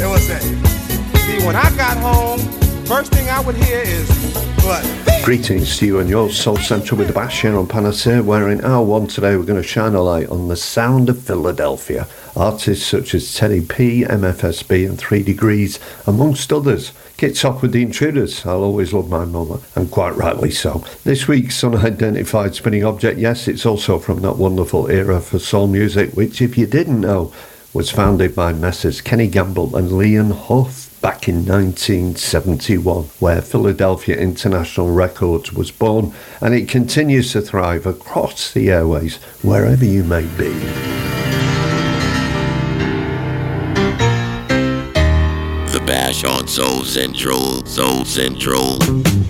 It was that. See, when I got home, first thing I would hear is, what? Greetings to you and yours, Soul Central with the Bash here on Panacea, where in hour one today we're going to shine a light on the sound of Philadelphia. Artists such as Teddy P, MFSB and 3 Degrees, amongst others. Kicks off with The Intruders, I'll Always Love My Mama, and quite rightly so. This week's unidentified spinning object, yes, it's also from that wonderful era for soul music, which, if you didn't know, was founded by Messrs Kenny Gamble and Leon Huff back in 1971, where Philadelphia International Records was born, and it continues to thrive across the airways, wherever you may be. The Bash on Soul Central, Soul Central.